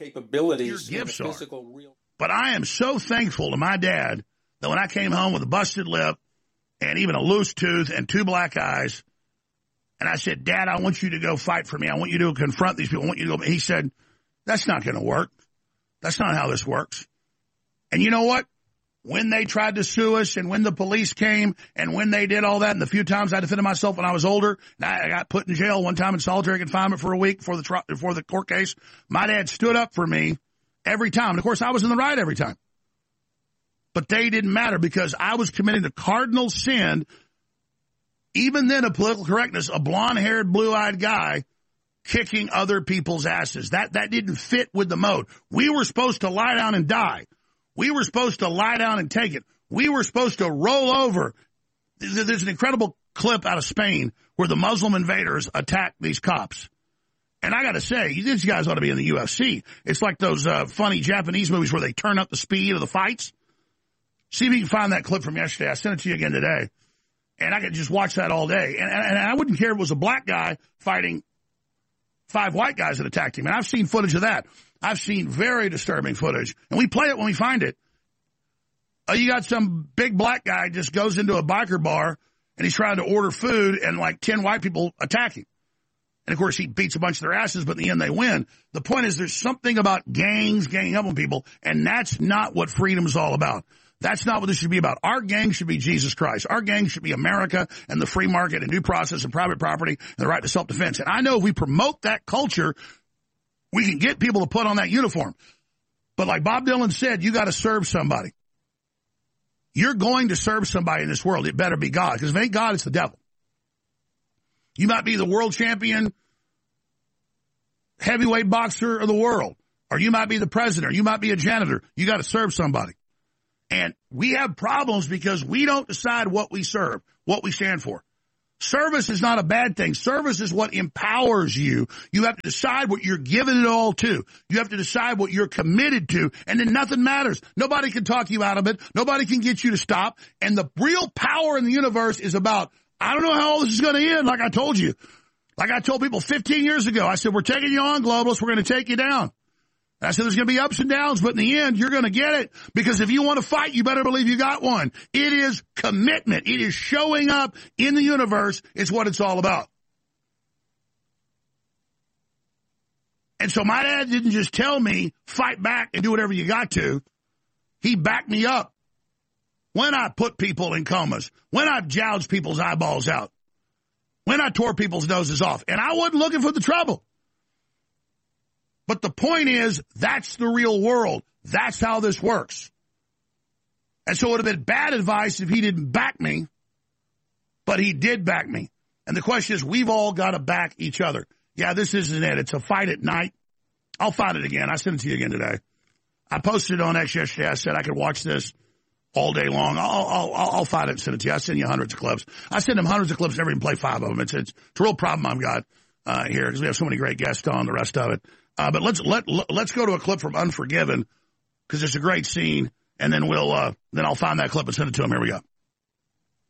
capabilities your in the gifts are. physical real. But I am so thankful to my dad that when I came home with a busted lip and even a loose tooth and 2 black eyes, and I said, Dad, I want you to go fight for me. I want you to confront these people. I want you to go. He said, that's not going to work. That's not how this works. And you know what? When they tried to sue us and when the police came and when they did all that and the few times I defended myself when I was older, and I got put in jail one time in solitary confinement for a week before the court case, my dad stood up for me every time. And, of course, I was in the right every time. But they didn't matter because I was committing the cardinal sin, even then of political correctness, a blonde-haired, blue-eyed guy kicking other people's asses. That didn't fit with the mode. We were supposed to lie down and die. We were supposed to lie down and take it. We were supposed to roll over. There's an incredible clip out of Spain where the Muslim invaders attack these cops. And I got to say, these guys ought to be in the UFC. It's like those funny Japanese movies where they turn up the speed of the fights. See if you can find that clip from yesterday. I sent it to you again today. And I could just watch that all day. And I wouldn't care if it was a black guy fighting 5 white guys that attacked him. And I've seen footage of that. I've seen very disturbing footage. And we play it when we find it. You got some big black guy just goes into a biker bar and he's trying to order food and like 10 white people attack him. And, of course, he beats a bunch of their asses, but in the end they win. The point is there's something about gangs ganging up on people, and that's not what freedom is all about. That's not what this should be about. Our gang should be Jesus Christ. Our gang should be America and the free market and due process and private property and the right to self-defense. And I know if we promote that culture, we can get people to put on that uniform. But like Bob Dylan said, you got to serve somebody. You're going to serve somebody in this world. It better be God, because if it ain't God, it's the devil. You might be the world champion heavyweight boxer of the world, or you might be the president, or you might be a janitor. You got to serve somebody. And we have problems because we don't decide what we serve, what we stand for. Service is not a bad thing. Service is what empowers you. You have to decide what you're giving it all to. You have to decide what you're committed to, and then nothing matters. Nobody can talk you out of it. Nobody can get you to stop. And the real power in the universe is about, I don't know how all this is going to end, like I told you. Like I told people 15 years ago, I said, we're taking you on, globalists. We're going to take you down. And I said, there's going to be ups and downs, but in the end, you're going to get it. Because if you want to fight, you better believe you got one. It is commitment. It is showing up in the universe. It's what it's all about. And so my dad didn't just tell me, fight back and do whatever you got to. He backed me up. When I put people in comas, when I gouged people's eyeballs out, when I tore people's noses off, and I wasn't looking for the trouble. But the point is, that's the real world. That's how this works. And so it would have been bad advice if he didn't back me, but he did back me. And the question is, we've all got to back each other. Yeah, this isn't it. It's a fight at night. I'll find it again. I sent it to you again today. I posted it on X yesterday. I said I could watch this all day long. I'll find it and send it to you. I send you hundreds of clips. I send him hundreds of clips, never even play 5 of them. It's a real problem I've got here because we have so many great guests on, the rest of it. But let's go to a clip from Unforgiven because it's a great scene, and then then I'll find that clip and send it to him. Here we go.